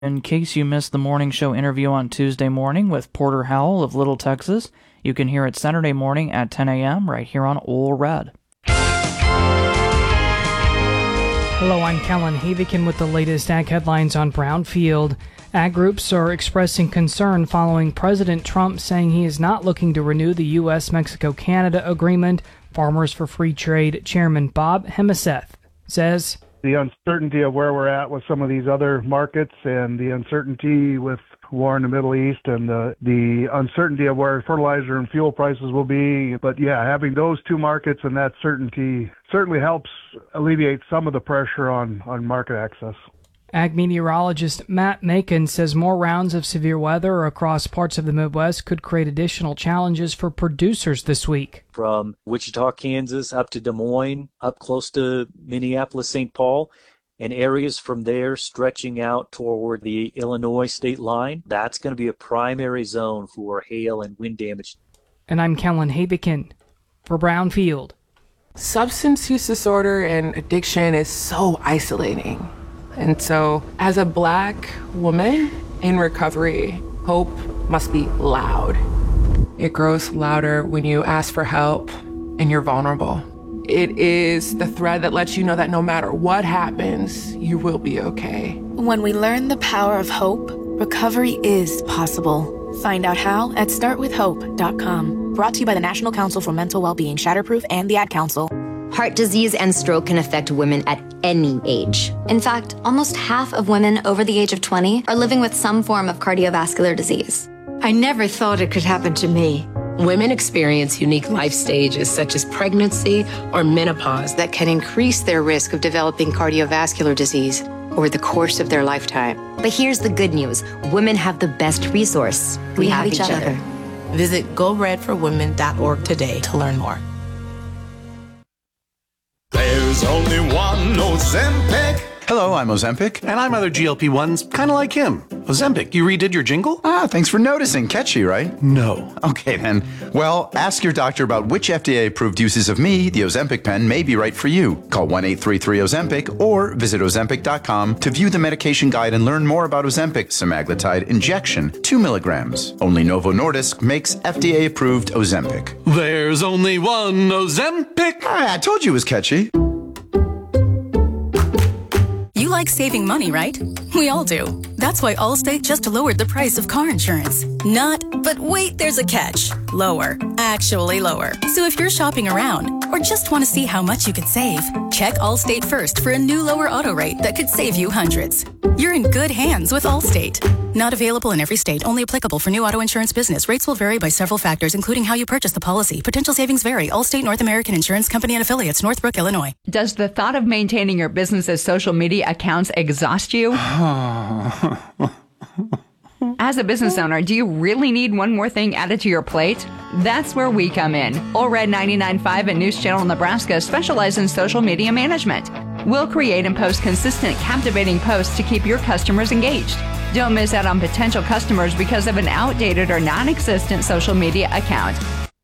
In case you missed the morning show interview on Tuesday morning with Porter Howell of Little Texas, you can hear it Saturday morning at 10 a.m. right here on Ole Red. Hello, I'm Kellen Havikin with the latest ag headlines on Brownfield. Ag groups are expressing concern following President Trump saying he is not looking to renew the U.S.-Mexico-Canada agreement. Farmers for Free Trade Chairman Bob Hemaseth says, the uncertainty of where we're at with some of these other markets and the uncertainty with war in the Middle East and the uncertainty of where fertilizer and fuel prices will be. But yeah, having those two markets and that certainty certainly helps alleviate some of the pressure on market access. Ag meteorologist Matt Macon says more rounds of severe weather across parts of the Midwest could create additional challenges for producers this week. From Wichita, Kansas, up to Des Moines, up close to Minneapolis, St. Paul, and areas from there stretching out toward the Illinois state line. That's going to be a primary zone for hail and wind damage. And I'm Kellen Havikin for Brownfield. Substance use disorder and addiction is so isolating. And so, as a Black woman in recovery, hope must be loud. It grows louder when you ask for help and you're vulnerable. It is the thread that lets you know that no matter what happens, you will be okay. When we learn the power of hope, recovery is possible. Find out how at startwithhope.com. Brought to you by the National Council for Mental Wellbeing, Shatterproof, and the Ad Council. Heart disease and stroke can affect women at any age. In fact, almost half of women over the age of 20 are living with some form of cardiovascular disease. I never thought it could happen to me. Women experience unique life stages such as pregnancy or menopause that can increase their risk of developing cardiovascular disease over the course of their lifetime. But here's the good news. Women have the best resource. We have each other. Visit GoRedForWomen.org today to learn more. There's only one Ozempic. Hello, I'm Ozempic. And I'm other GLP-1s, kind of like him. Ozempic, you redid your jingle? Thanks for noticing. Catchy, right? No. Okay, then. Well, ask your doctor about which FDA-approved uses of me, the Ozempic pen, may be right for you. Call 1-833-OZEMPIC or visit Ozempic.com to view the medication guide and learn more about Ozempic semaglutide injection, 2 milligrams. Only Novo Nordisk makes FDA-approved Ozempic. There's only one Ozempic. I told you it was catchy. You like saving money, right? We all do. That's why Allstate just lowered the price of car insurance. Not, but wait, there's a catch. Lower. Actually lower. So if you're shopping around or just want to see how much you could save, check Allstate first for a new lower auto rate that could save you hundreds. You're in good hands with Allstate. Not available in every state. Only applicable for new auto insurance business. Rates will vary by several factors, including how you purchase the policy. Potential savings vary. Allstate North American Insurance Company and Affiliates, Northbrook, Illinois. Does the thought of maintaining your business's social media accounts exhaust you? As a business owner, do you really need one more thing added to your plate? That's where we come in. Ole Red 99.5 and News Channel Nebraska specialize in social media management. We'll create and post consistent, captivating posts to keep your customers engaged. Don't miss out on potential customers because of an outdated or non-existent social media account.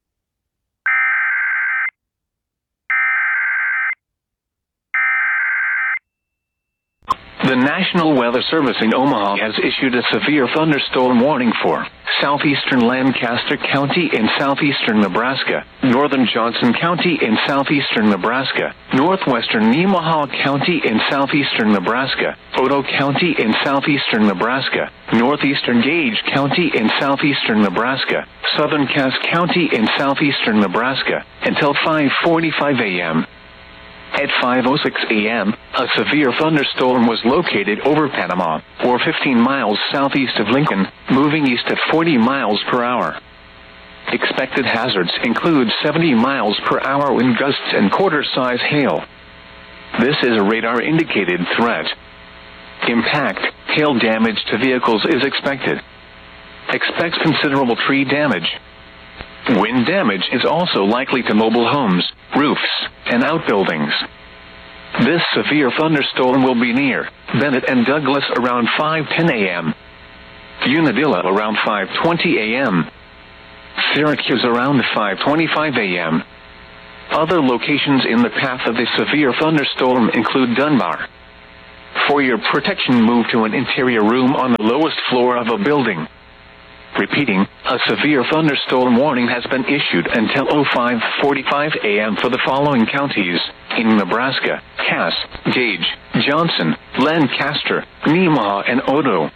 The National Weather Service in Omaha has issued a severe thunderstorm warning for southeastern Lancaster County in southeastern Nebraska, northern Johnson County in southeastern Nebraska, northwestern Nemaha County in southeastern Nebraska, Otoe County in southeastern Nebraska, northeastern Gage County in southeastern Nebraska, southern Cass County in southeastern Nebraska, until 5:45 a.m. At 5:06 a.m., a severe thunderstorm was located over Panama, or 15 miles southeast of Lincoln, moving east at 40 miles per hour. Expected hazards include 70 miles per hour wind gusts and quarter-size hail. This is a radar-indicated threat. Impact, hail damage to vehicles is expected. Expect considerable tree damage. Wind damage is also likely to mobile homes, roofs, and outbuildings. This severe thunderstorm will be near Bennett and Douglas around 5:10 a.m., Unadilla around 5:20 a.m., Syracuse around 5:25 a.m. Other locations in the path of the severe thunderstorm include Dunbar, For your protection, move to an interior room on the lowest floor of a building. Repeating, a severe thunderstorm warning has been issued until 05:45 a.m. for the following counties in Nebraska: Cass, Gage, Johnson, Lancaster, Nemaha, and Odo.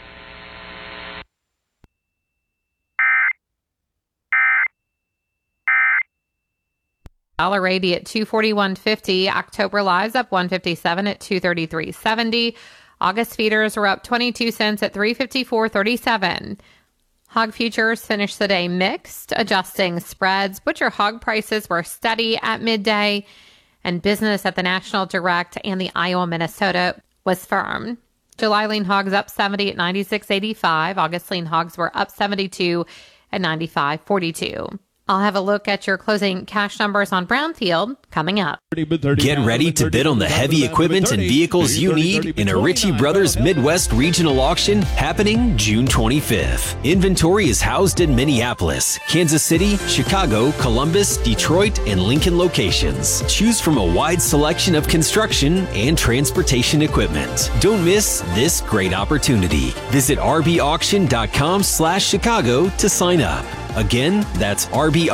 $80 at 241.50. October lives up 157 at 233.70. August feeders were up 22 cents at 354.37. Hog futures finished the day mixed, adjusting spreads. Butcher hog prices were steady at midday, and business at the National Direct and the Iowa, Minnesota was firm. July lean hogs up 70 at 96.85. August lean hogs were up 72 at 95.42. I'll have a look at your closing cash numbers on Brownfield coming up. Get ready to bid on the heavy equipment and vehicles you need in a Ritchie Brothers Midwest Regional Auction happening June 25th. Inventory is housed in Minneapolis, Kansas City, Chicago, Columbus, Detroit, and Lincoln locations. Choose from a wide selection of construction and transportation equipment. Don't miss this great opportunity. Visit rbauction.com/Chicago to sign up. Again, that's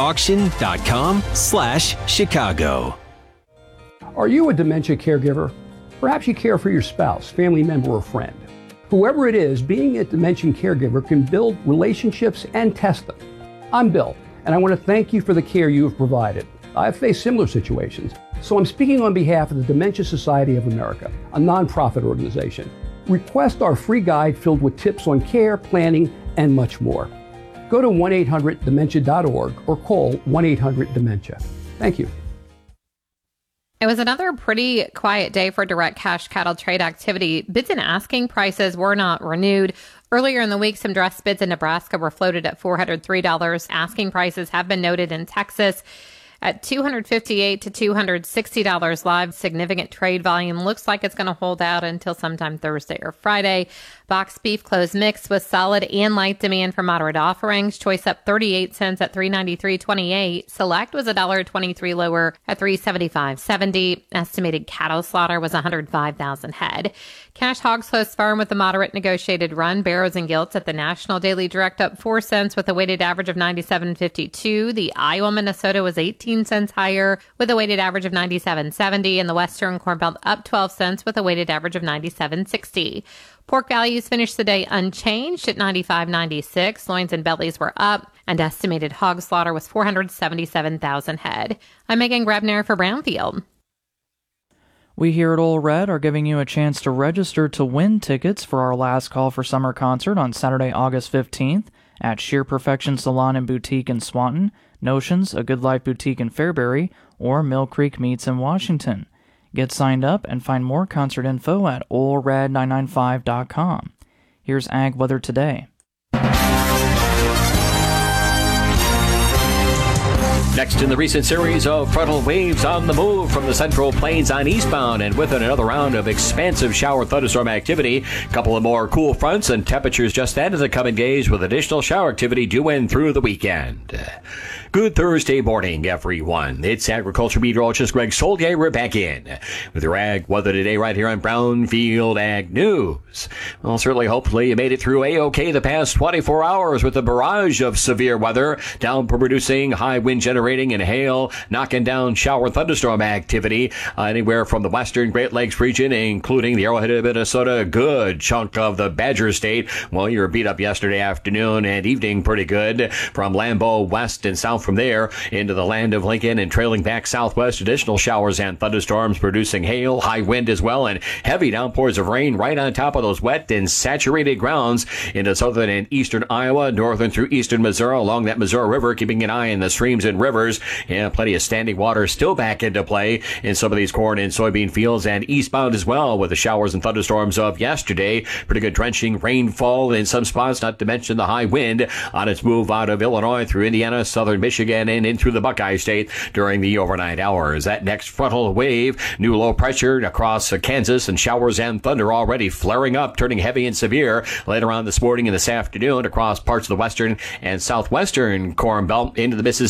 rbauction.com/Chicago. Are you a dementia caregiver? Perhaps you care for your spouse, family member, or friend. Whoever it is, being a dementia caregiver can build relationships and test them. I'm Bill, and I want to thank you for the care you have provided. I've faced similar situations, so I'm speaking on behalf of the Dementia Society of America, a nonprofit organization. Request our free guide filled with tips on care, planning, and much more. Go to 1-800-DEMENTIA.org or call 1-800-DEMENTIA. Thank you. It was another pretty quiet day for direct cash cattle trade activity. Bids and asking prices were not renewed. Earlier in the week, some dress bids in Nebraska were floated at $403. Asking prices have been noted in Texas at $258 to $260 live. Significant trade volume looks like it's going to hold out until sometime Thursday or Friday. Box beef closed mixed with solid and light demand for moderate offerings. Choice up 38 cents at $393.28. Select was $1.23 lower at $375.70. Estimated cattle slaughter was 105,000 head. Cash hogs closed firm with a moderate negotiated run. Barrows and gilts at the National Daily Direct up 4 cents with a weighted average of 97.52. The Iowa, Minnesota was 18 cents higher with a weighted average of 97.70. And the Western Corn Belt up 12 cents with a weighted average of 97.60. Pork values finished the day unchanged at $95.96. Loins and bellies were up, and estimated hog slaughter was 477,000 head. I'm Megan Grebner for Brownfield. We here at Ole Red are giving you a chance to register to win tickets for our Last Call for Summer concert on Saturday, August 15th at Sheer Perfection Salon and Boutique in Swanton, Notions, A Good Life Boutique in Fairbury, or Mill Creek Meats in Washington. Get signed up and find more concert info at olred995.com. Here's Ag Weather Today. Next in the recent series of frontal waves on the move from the Central Plains on eastbound, and with another round of expansive shower thunderstorm activity. A couple of more cool fronts and temperatures just added to the coming days with additional shower activity due in through the weekend. Good Thursday morning, everyone. It's agriculture meteorologist Greg Solier. We're back in with your Ag Weather Today right here on Brownfield Ag News. Well, certainly, hopefully, you made it through A-OK the past 24 hours with a barrage of severe weather, downpour producing, high wind generating, and hail, knocking down shower thunderstorm activity anywhere from the western Great Lakes region, including the Arrowhead of Minnesota, a good chunk of the Badger State. Well, you were beat up yesterday afternoon and evening pretty good from Lambeau west and south from there into the land of Lincoln and trailing back southwest. Additional showers and thunderstorms producing hail, high wind as well, and heavy downpours of rain right on top of those wet and saturated grounds into southern and eastern Iowa, northern through eastern Missouri, along that Missouri River, keeping an eye on the streams and rivers. And plenty of standing water still back into play in some of these corn and soybean fields, and eastbound as well with the showers and thunderstorms of yesterday. Pretty good drenching rainfall in some spots, not to mention the high wind on its move out of Illinois through Indiana, southern Michigan, and in through the Buckeye State during the overnight hours. That next frontal wave, new low pressure across Kansas, and showers and thunder already flaring up, turning heavy and severe later on this morning and this afternoon across parts of the western and southwestern Corn Belt into the Mississippi Valley.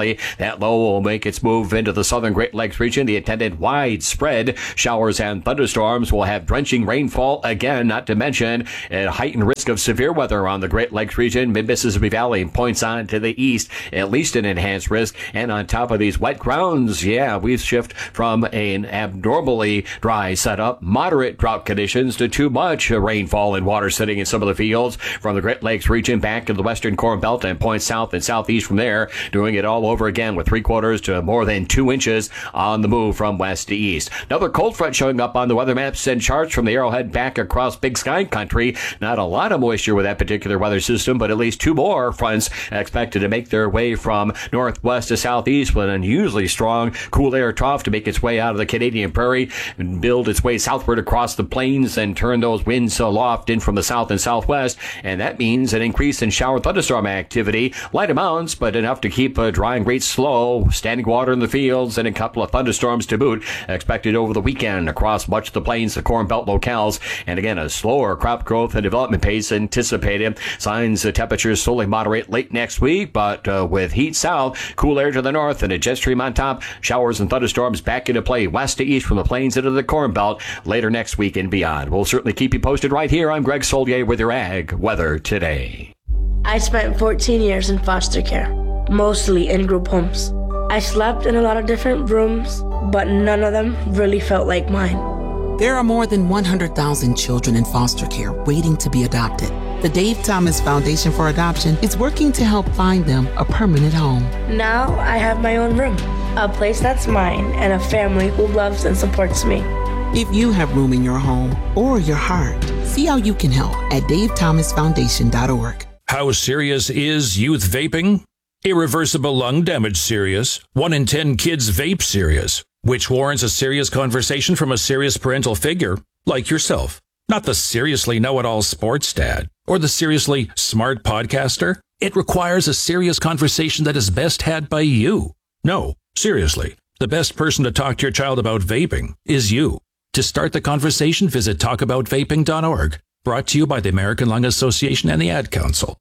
Valley. That low will make its move into the southern Great Lakes region. The attendant widespread showers and thunderstorms will have drenching rainfall again, not to mention a heightened risk of severe weather around the Great Lakes region. Mid-Mississippi Valley points on to the east, at least an enhanced risk. And on top of these wet grounds, we've shifted from an abnormally dry setup, moderate drought conditions, to too much rainfall and water sitting in some of the fields from the Great Lakes region back to the western Corn Belt and points south and southeast from there, doing it all over again with 3/4 to more than 2 inches on the move from west to east. Another cold front showing up on the weather maps and charts from the Arrowhead back across Big Sky country. Not a lot of moisture with that particular weather system, but at least 2 more fronts expected to make their way from northwest to southeast with an unusually strong cool air trough to make its way out of the Canadian prairie and build its way southward across the plains and turn those winds aloft in from the south and southwest. And that means an increase in shower thunderstorm activity. Light amounts, but enough to keep drying rates slow. Standing water in the fields and a couple of thunderstorms to boot expected over the weekend across much of the plains, the Corn Belt locales. And again, a slower crop growth and development pace anticipated. Signs of temperatures slowly moderate late next week, but with heat south, cool air to the north, and a jet stream on top, showers and thunderstorms back into play west to east from the plains into the Corn Belt later next week and beyond. We'll certainly keep you posted right here. I'm Greg Solier with your Ag Weather Today. I spent 14 years in foster care, mostly in group homes. I slept in a lot of different rooms, but none of them really felt like mine. There are more than 100,000 children in foster care waiting to be adopted. The Dave Thomas Foundation for Adoption is working to help find them a permanent home. Now I have my own room, a place that's mine, and a family who loves and supports me. If you have room in your home or your heart, see how you can help at davethomasfoundation.org. How serious is youth vaping? Irreversible lung damage serious. 1 in 10 kids vape serious, which warrants a serious conversation from a serious parental figure like yourself. Not the seriously know-it-all sports dad or the seriously smart podcaster. It requires a serious conversation that is best had by you. No, seriously, the best person to talk to your child about vaping is you. To start the conversation, visit talkaboutvaping.org. Brought to you by the American Lung Association and the Ad Council.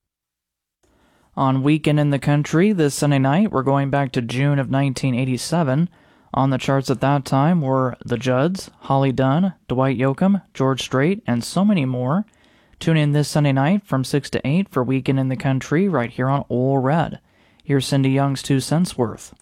On Weekend in the Country this Sunday night, we're going back to June of 1987. On the charts at that time were The Judds, Holly Dunn, Dwight Yoakam, George Strait, and so many more. Tune in this Sunday night from 6 to 8 for Weekend in the Country right here on Ole Red. Here's Cindy Young's 2 cents worth.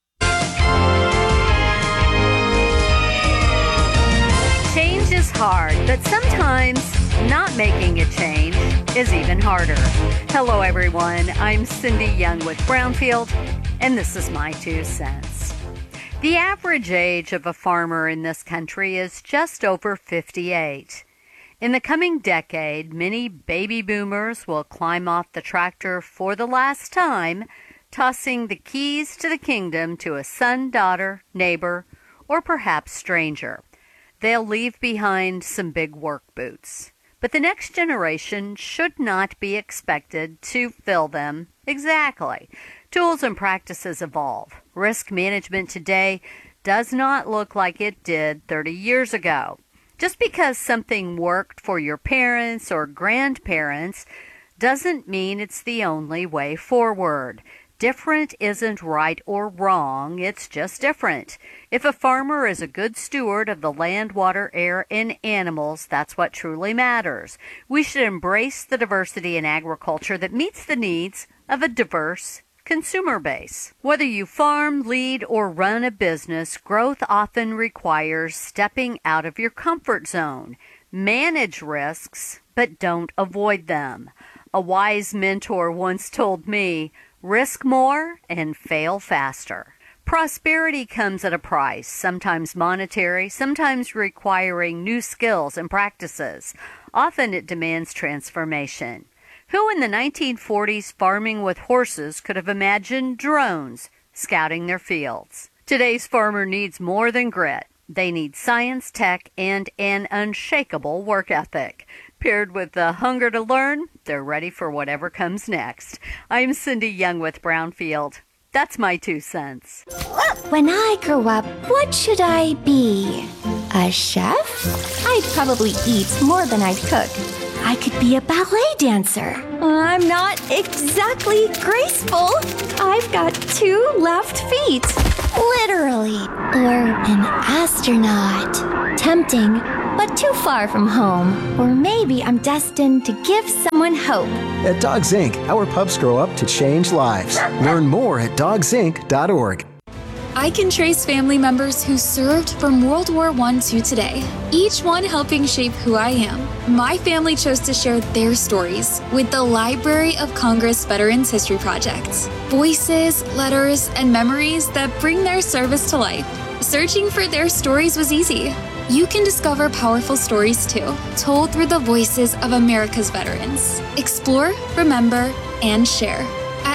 Change is hard, but sometimes not making a change is even harder. Hello, everyone. I'm Cindy Young with Brownfield, and this is my 2 cents. The average age of a farmer in this country is just over 58. In the coming decade, many baby boomers will climb off the tractor for the last time, tossing the keys to the kingdom to a son, daughter, neighbor, or perhaps stranger. They'll leave behind some big work boots. But the next generation should not be expected to fill them exactly. Tools and practices evolve. Risk management today does not look like it did 30 years ago. Just because something worked for your parents or grandparents doesn't mean it's the only way forward. Different isn't right or wrong, it's just different. If a farmer is a good steward of the land, water, air, and animals, that's what truly matters. We should embrace the diversity in agriculture that meets the needs of a diverse consumer base. Whether you farm, lead, or run a business, growth often requires stepping out of your comfort zone. Manage risks, but don't avoid them. A wise mentor once told me, risk more and fail faster. Prosperity comes at a price, sometimes monetary, sometimes requiring new skills and practices. Often it demands transformation. Who in the 1940s farming with horses could have imagined drones scouting their fields? Today's farmer needs more than grit. They need science, tech, and an unshakable work ethic. Paired with the hunger to learn, they're ready for whatever comes next. I'm Cindy Young with Brownfield. That's my 2 cents. When I grow up, what should I be? A chef? I'd probably eat more than I'd cook. I could be a ballet dancer. I'm not exactly graceful. I've got 2 left feet. Literally. Or an astronaut. Tempting, but too far from home. Or maybe I'm destined to give someone hope. At Dogs Inc., our pups grow up to change lives. Learn more at dogsinc.org. I can trace family members who served from World War I to today, each one helping shape who I am. My family chose to share their stories with the Library of Congress Veterans History Project. Voices, letters, and memories that bring their service to life. Searching for their stories was easy. You can discover powerful stories too, told through the voices of America's veterans. Explore, remember, and share at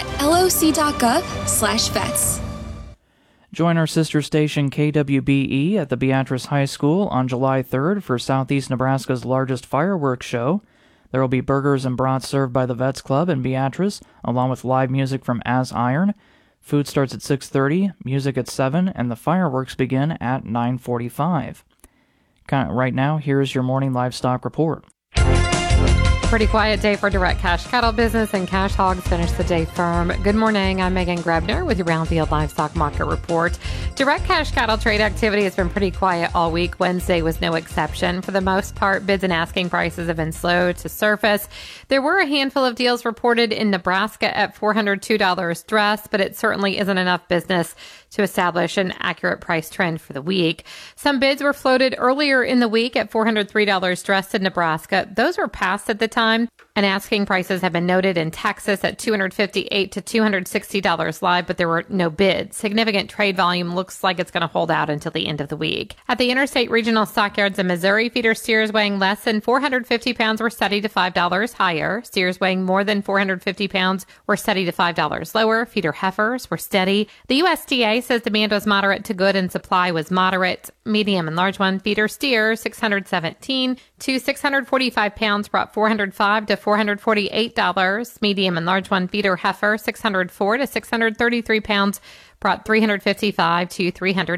loc.gov/vets. Join our sister station KWBE at the Beatrice High School on July 3rd for Southeast Nebraska's largest fireworks show. There will be burgers and brats served by the Vets Club in Beatrice, along with live music from As Iron. Food starts at 6:30, music at 7, and the fireworks begin at 9:45. Right now, here's your morning livestock report. Pretty quiet day for direct cash cattle business, and cash hogs finished the day firm. Good morning, I'm Megan Grebner with your Brownfield Livestock Market Report. Direct cash cattle trade activity has been pretty quiet all week. Wednesday was no exception. For the most part, bids and asking prices have been slow to surface. There were a handful of deals reported in Nebraska at $402 dress, but it certainly isn't enough business to establish an accurate price trend for the week. Some bids were floated earlier in the week at $403 dressed in Nebraska. Those were passed at the time, and asking prices have been noted in Texas at $258 to $260 live, but there were no bids. Significant trade volume looks like it's going to hold out until the end of the week. At the Interstate Regional Stockyards in Missouri, feeder steers weighing less than 450 pounds were steady to $5 higher. Steers weighing more than 450 pounds were steady to $5 lower. Feeder heifers were steady. The USDA says demand was moderate to good and supply was moderate. Medium and large one feeder steer 617 to 645 pounds brought $405 to $448. Medium and large one feeder heifer 604 to 633 pounds brought $355 to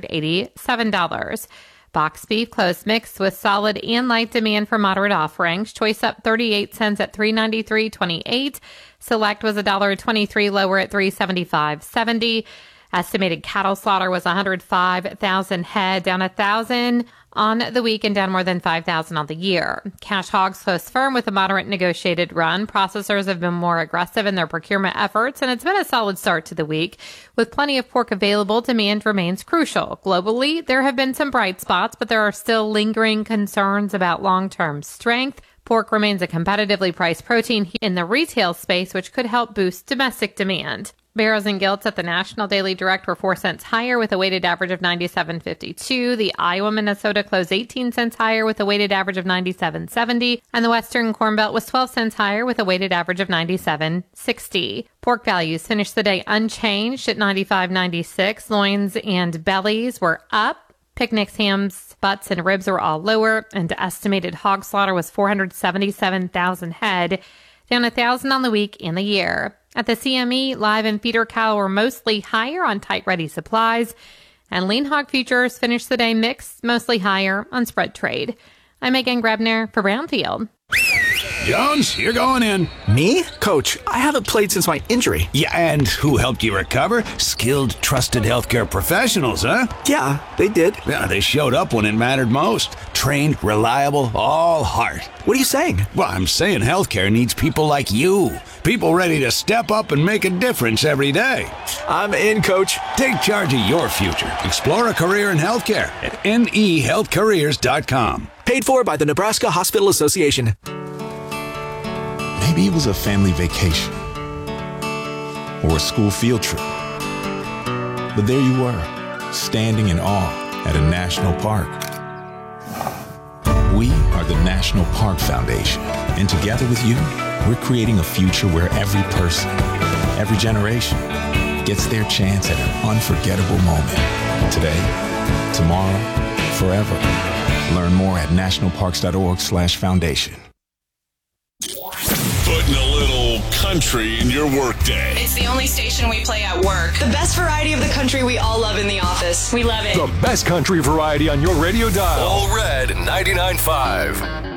$387. Box beef closed mixed with solid and light demand for moderate offerings. Choice up 38 cents at $393.28. Select was $1.23 lower at $375.70. Estimated cattle slaughter was 105,000 head, down 1,000 on the week and down more than 5,000 on the year. Cash hogs closed firm with a moderate negotiated run. Processors have been more aggressive in their procurement efforts, and it's been a solid start to the week. With plenty of pork available, demand remains crucial. Globally, there have been some bright spots, but there are still lingering concerns about long-term strength. Pork remains a competitively priced protein in the retail space, which could help boost domestic demand. Barrows and Gilts at the National Daily Direct were 4 cents higher with a weighted average of 97.52. The Iowa Minnesota closed 18 cents higher with a weighted average of 97.70. And the Western Corn Belt was 12 cents higher with a weighted average of 97.60. Pork values finished the day unchanged at 95.96. Loins and bellies were up. Picnics, hams, butts, and ribs were all lower. And estimated hog slaughter was 477,000 head, down 1,000 on the week and the year. At the CME, live and feeder cattle were mostly higher on tight ready supplies, and lean hog futures finished the day mixed, mostly higher on spread trade. I'm Megan Grebner for Brownfield. Jones, you're going in. Me? Coach, I haven't played since my injury. Yeah, and who helped you recover? Skilled, trusted healthcare professionals, huh? Yeah, they did. Yeah, they showed up when it mattered most. Trained, reliable, all heart. What are you saying? Well, I'm saying healthcare needs people like you. People ready to step up and make a difference every day. I'm in, Coach. Take charge of your future. Explore a career in healthcare at nehealthcareers.com. Paid for by the Nebraska Hospital Association. Maybe it was a family vacation or a school field trip. But there you were, standing in awe at a national park. We are the National Park Foundation, and together with you, we're creating a future where every person, every generation, gets their chance at an unforgettable moment. Today, tomorrow, forever. Learn more at nationalparks.org/foundation. Putting a little country in your workday. It's the only station we play at work. The best variety of the country we all love in the office. We love it. The best country variety on your radio dial. All Red 99.5.